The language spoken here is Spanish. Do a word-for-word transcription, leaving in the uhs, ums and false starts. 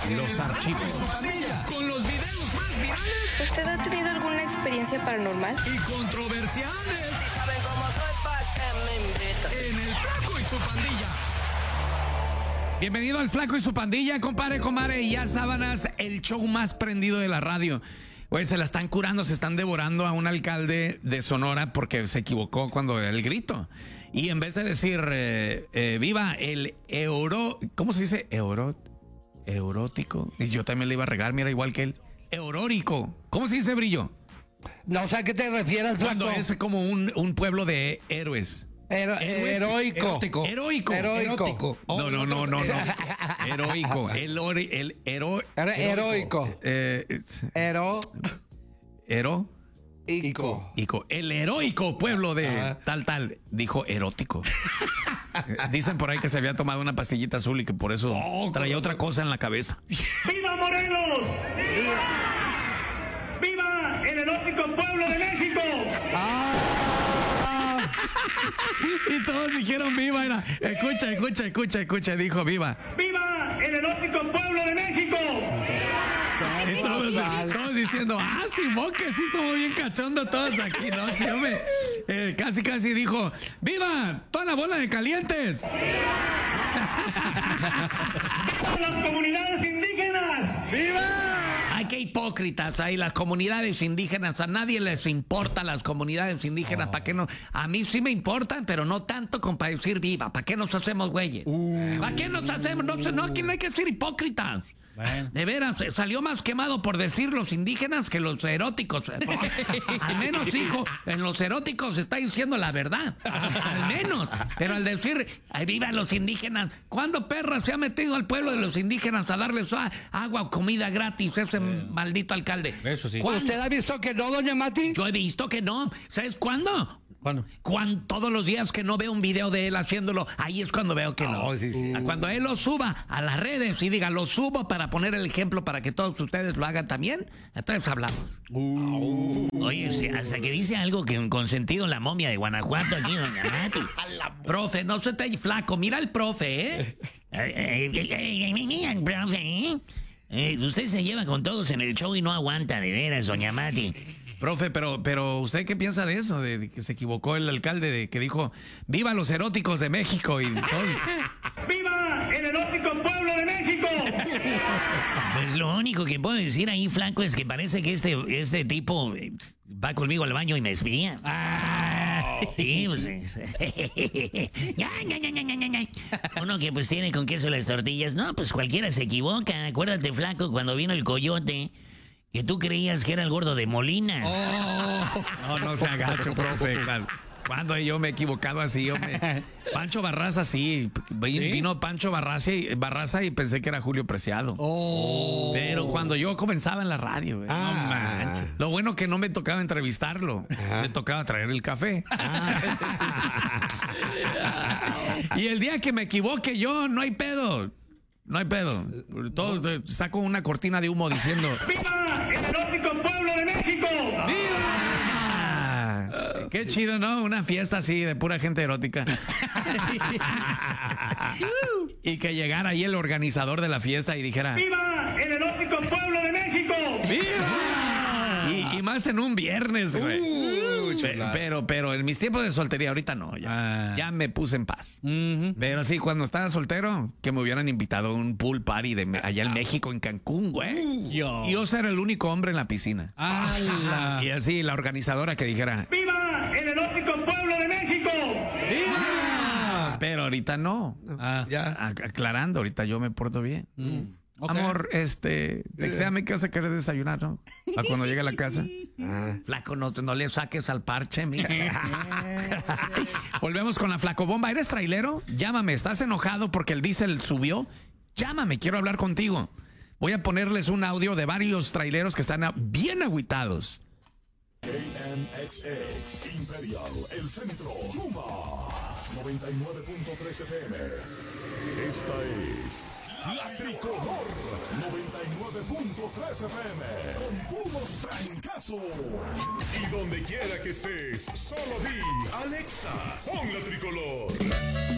los archivos. Con los videos más virales. ¿Usted ha tenido alguna experiencia paranormal? Y controversiales. En el Flaco y su pandilla. Bienvenido al Flaco y su pandilla, compadre, comadre, y ya sábanas, el show más prendido de la radio. Pues se la están curando, se están devorando a un alcalde de Sonora porque se equivocó cuando el grito. Y en vez de decir eh, eh, viva el euro, ¿cómo se dice? Euro, erótico. Y yo también le iba a regar, mira, igual que él. Eurórico. ¿Cómo se dice, Brillo? No sé a qué te refieres, Flaco. Cuando es como un, un pueblo de héroes. Hero, heroico. Erótico. Heroico. Heroico. No, no, no, no, no. Heroico. El, ori, el hero, heroico. Eh, Hero. Hero. Ico. Ico. El heroico pueblo de ah. tal, tal. Dijo erótico. Dicen por ahí que se había tomado una pastillita azul y que por eso oh, traía otra cosa en la cabeza. ¡Viva Morelos! ¡Viva! ¡Viva el erótico pueblo de México! Ah. Y todos dijeron viva. Era, escucha, escucha, escucha, escucha. Dijo viva. ¡Viva el erótico pueblo de México! Y todos, todos diciendo, ah, Simón, que sí somos bien cachondos todos aquí, ¿no? Sí, hombre. Eh, casi, casi dijo, ¡viva toda la bola de calientes! ¡Viva las comunidades indígenas! ¡Viva! Ay, qué hipócritas hay las comunidades indígenas. A nadie les importan las comunidades indígenas. Oh. ¿Para qué no? A mí sí me importan, pero no tanto como para decir viva. ¿Para qué nos hacemos güeyes? Uh. ¿Para qué nos hacemos? No, no, aquí no hay que ser hipócritas. Bueno. De veras, salió más quemado por decir los indígenas que los eróticos. Al menos, hijo, en los eróticos está diciendo la verdad. Al menos. Pero al decir, ay, viva los indígenas, ¿cuándo perra se ha metido al pueblo de los indígenas a darles agua o comida gratis ese eh. maldito alcalde? Eso sí. ¿Usted ha visto que no, doña Mati? Yo he visto que no. ¿Sabes cuándo? ¿Cuándo? Cuando, todos los días que no veo un video de él haciéndolo, ahí es cuando veo que no. Oh, sí, sí. Cuando él lo suba a las redes y diga, lo subo para poner el ejemplo para que todos ustedes lo hagan también, entonces hablamos. Uh. Oye, hasta que dice algo que con sentido la momia de Guanajuato aquí, doña Mati. Profe, no se te flaco, mira el profe, ¿eh? Mira el profe, ¿eh? Eh, usted se lleva con todos en el show y no aguanta, de veras, doña Mati. Profe, pero, pero ¿usted qué piensa de eso? De que se equivocó el alcalde, de que dijo, ¡viva los eróticos de México! Y todo. ¡Viva el erótico pueblo de México! Pues lo único que puedo decir ahí, flaco, es que parece que este, este tipo va conmigo al baño y me espía. Ah, sí, pues... Uno que pues tiene con queso las tortillas. No, pues cualquiera se equivoca. Acuérdate, flaco, cuando vino el coyote... Que tú creías que era el gordo de Molina. Oh, no, no se agacho, profe. Cuando yo me he equivocado así, hombre. Pancho Barraza, sí. Vino ¿Sí? Pancho Barraza y, Barraza y pensé que era Julio Preciado. Oh. Pero cuando yo comenzaba en la radio, ah. no manches. Lo bueno que no me tocaba entrevistarlo. Ah. Me tocaba traer el café. Ah. Y el día que me equivoque yo, no hay pedo. No hay pedo. Todo, saco una cortina de humo diciendo ¡viva el erótico pueblo de México! ¡Viva! Qué chido, ¿no? Una fiesta así de pura gente erótica. Y que llegara ahí el organizador de la fiesta y dijera ¡viva el erótico pueblo de México! ¡Viva! Y, y más en un viernes, güey. Uh, pero, pero, pero en mis tiempos de soltería, ahorita no. Ya, ah. ya me puse en paz. Uh-huh. Pero sí, cuando estaba soltero, que me hubieran invitado a un pool party de allá en México, en Cancún, güey. Uh, yo. Y yo ser el único hombre en la piscina. Ah, y así la organizadora que dijera ¡viva el erótico pueblo de México! ¡Viva! Pero ahorita no. Ah, ya. Aclarando, ahorita yo me porto bien. Mm. Okay. Amor, este, textéame que vas a querer desayunar, ¿no? A cuando llegue a la casa. Ah. Flaco, no, no le saques al parche, mija. Volvemos con la flacobomba. ¿Eres trailero? Llámame. ¿Estás enojado porque el diésel subió? Llámame, quiero hablar contigo. Voy a ponerles un audio de varios traileros que están bien agüitados. K M X X Imperial, el centro, Yuma, noventa y nueve punto tres F M. Esta es La Tricolor, noventa y nueve punto tres F M, con puros trancazos. Y donde quiera que estés, solo di Alexa, pon La Tricolor.